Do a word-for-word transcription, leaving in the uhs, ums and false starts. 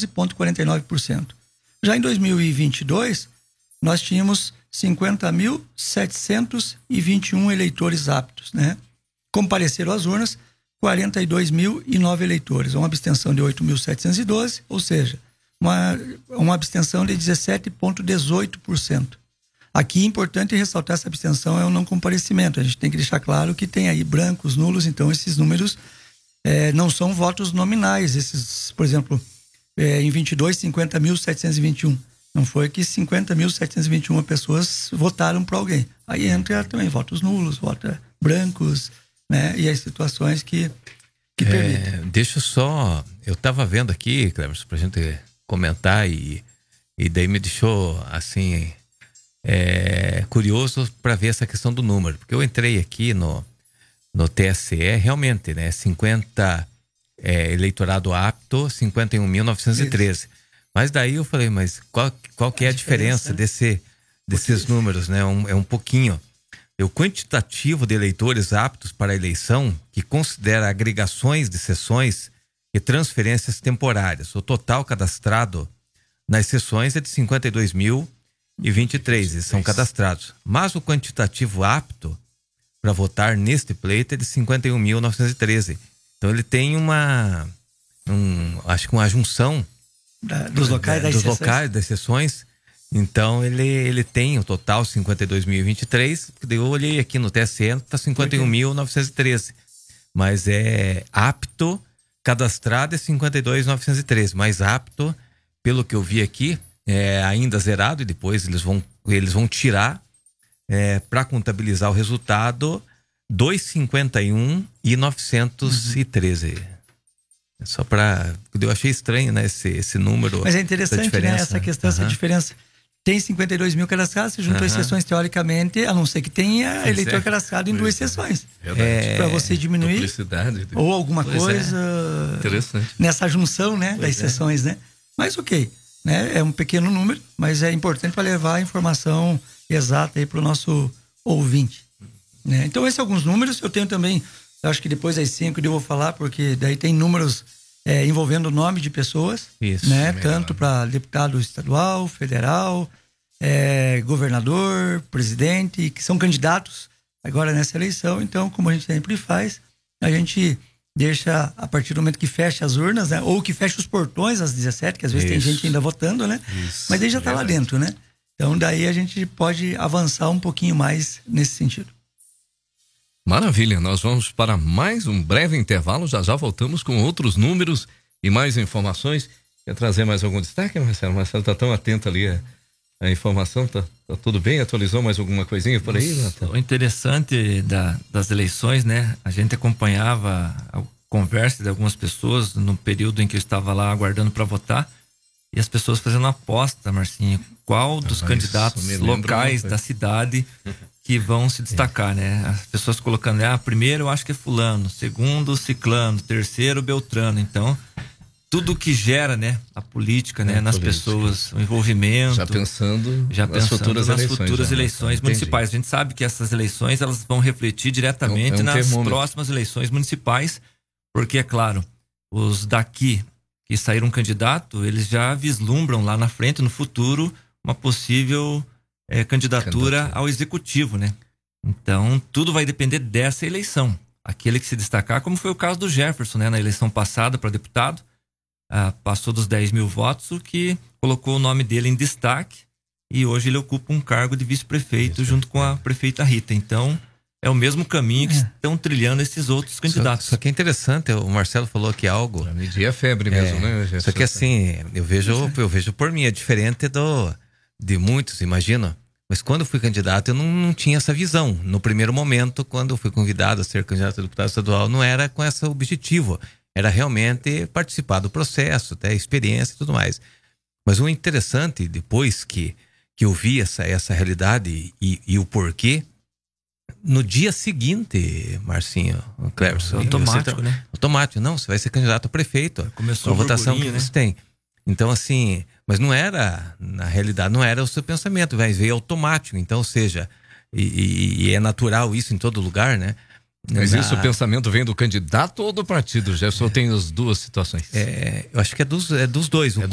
doze vírgula quarenta e nove por cento. Já em dois mil e vinte e dois, nós tínhamos cinquenta mil setecentos e vinte e um eleitores aptos, né? Compareceram às urnas quarenta e dois mil e nove eleitores, uma abstenção de oito mil setecentos e doze, ou seja, uma, uma abstenção de dezessete vírgula dezoito por cento. Aqui é importante ressaltar essa abstenção é o não comparecimento. A gente tem que deixar claro que tem aí brancos, nulos, então esses números é, não são votos nominais. Esses, por exemplo, é, em vinte e dois, cinquenta mil setecentos e vinte e um. Não foi que cinquenta mil setecentos e vinte e uma pessoas votaram para alguém. Aí entra também votos nulos, votos brancos, né? E as situações que, que permitem. É, deixa eu só... Eu estava vendo aqui, Cleverson, para a gente comentar e, e daí me deixou, assim... É, curioso para ver essa questão do número, porque eu entrei aqui no, no T S E, realmente, né, cinquenta é, eleitorado apto, cinquenta e um mil novecentos e treze. Mas daí eu falei, mas qual, qual que é a, a diferença, diferença desse, desses porque... números, né? Um, é um pouquinho. O quantitativo de eleitores aptos para a eleição, que considera agregações de sessões e transferências temporárias. O total cadastrado nas sessões é de cinquenta e dois mil e vinte e três, e são cadastrados. Mas o quantitativo apto para votar neste pleito é de cinquenta e um mil novecentos e treze. Então ele tem uma, um, acho que uma junção da, dos locais, da, das, dos sessões. locais das sessões. Então ele, ele tem o total cinquenta e dois mil e vinte e três. Eu olhei aqui no T S E, está cinquenta e um mil novecentos e treze. Mas é apto, cadastrado é cinquenta e dois mil novecentos e treze. Mas apto, pelo que eu vi aqui, é ainda zerado, e depois eles vão, eles vão tirar é, para contabilizar o resultado duzentos e cinquenta e um e novecentos e treze. Uhum. Só para... Eu achei estranho, né, esse, esse número. Mas é interessante, né, essa questão, uhum. essa diferença. Tem cinquenta e dois mil cadastrados, se juntou uhum. as sessões, teoricamente, a não ser que tenha pois eleitor é. cadastrado em duas sessões. É, para você diminuir ou alguma pois coisa é. Interessante. Nessa junção, né, das é. sessões, né? Mas ok. Né? É um pequeno número, mas é importante para levar a informação exata aí para o nosso ouvinte. Né? Então, esses são alguns números. Eu tenho também, eu acho que depois das cinco eu vou falar, porque daí tem números é, envolvendo o nome de pessoas, Isso, né? Tanto para deputado estadual, federal, é, governador, presidente, que são candidatos agora nessa eleição. Então, como a gente sempre faz, a gente... deixa a partir do momento que fecha as urnas, né? Ou que fecha os portões às dezessete, que às vezes Isso. tem gente ainda votando, né? Isso. Mas aí já está lá dentro, né? Então daí a gente pode avançar um pouquinho mais nesse sentido. Maravilha, nós vamos para mais um breve intervalo, já já voltamos com outros números e mais informações. Quer trazer mais algum destaque, Marcelo? Marcelo está tão atento ali a, a informação, tá, tá tudo bem? Atualizou mais alguma coisinha por aí, Natal? O interessante da, das eleições, né? A gente acompanhava a conversa de algumas pessoas no período em que eu estava lá aguardando para votar, e as pessoas fazendo aposta, Marcinho, qual dos ah, candidatos locais da cidade que vão se destacar, é. né? As pessoas colocando, ah, primeiro eu acho que é fulano, segundo ciclano, terceiro beltrano. Então, tudo que gera, né, a política, é, né, nas política. pessoas, o envolvimento. Já pensando, já nas pensando futuras nas eleições, futuras já, eleições tá, municipais. A gente sabe que essas eleições, elas vão refletir diretamente é um, é um nas termômetro. próximas eleições municipais, porque, é claro, os daqui que saíram candidato, eles já vislumbram lá na frente, no futuro, uma possível é, candidatura Candidato. ao executivo, né? Então, tudo vai depender dessa eleição. Aquele que se destacar, como foi o caso do Jefferson, né, na eleição passada para deputado, ah, passou dos dez mil votos, o que colocou o nome dele em destaque, e hoje ele ocupa um cargo de vice-prefeito Isso, junto com a prefeita Rita. Então, é o mesmo caminho que é. estão trilhando esses outros candidatos. Só, só que é interessante, o Marcelo falou aqui algo... Pra medir a febre mesmo, é, né? Só que assim, eu vejo, eu vejo por mim, é diferente do, de muitos, imagina. Mas quando eu fui candidato, eu não, não tinha essa visão. No primeiro momento, quando eu fui convidado a ser candidato a deputado estadual, não era com esse objetivo. Era realmente participar do processo, ter experiência e tudo mais. Mas o interessante, depois que, que eu vi essa, essa realidade e, e o porquê, no dia seguinte, Marcinho, Cleverson, automático, tá, né? Automático, não, você vai ser candidato a prefeito. Começou a votação que né? você tem. Então, assim, mas não era, na realidade, não era o seu pensamento, vai veio automático. Então, ou seja, e, e é natural isso em todo lugar, né? Mas na... isso, o pensamento vem do candidato ou do partido? Já só tem as duas situações? É, eu acho que é dos, é dos dois. É